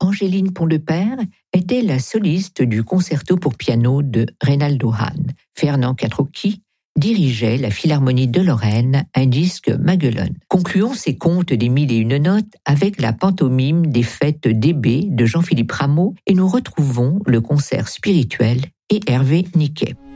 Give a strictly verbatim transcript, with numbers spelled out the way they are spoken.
Angéline Pont-de-Père était la soliste du concerto pour piano de Reynaldo Hahn. Fernand Catrocchi dirigeait la Philharmonie de Lorraine, un disque Maguelone. Concluons ces contes des mille et une notes avec la pantomime des fêtes d'Hébé de Jean-Philippe Rameau et nous retrouvons le concert spirituel et Hervé Niquet.